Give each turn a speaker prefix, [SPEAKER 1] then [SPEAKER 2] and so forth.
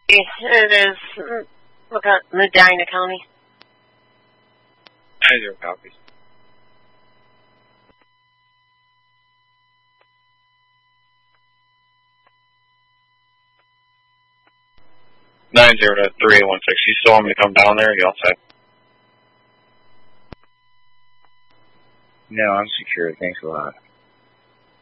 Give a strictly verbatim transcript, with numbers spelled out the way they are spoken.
[SPEAKER 1] It is, look at Medina County.
[SPEAKER 2] Nine zero copies. Nine zero to three eight one six. You still want me to come down there? You all set?
[SPEAKER 3] No, I'm secure. Thanks a lot.